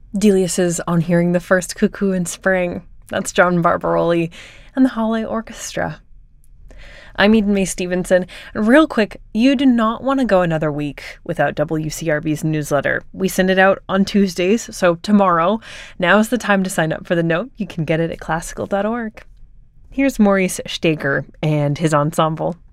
Delius's On Hearing the First Cuckoo in Spring. That's John Barbaroli and the Hallé Orchestra. I'm Eden May Stevenson. And real quick, you do not want to go another week without WCRB's newsletter. We send it out on Tuesdays, so tomorrow. Now is the time to sign up for the note. You can get it at classical.org. Here's Maurice Stager and his ensemble.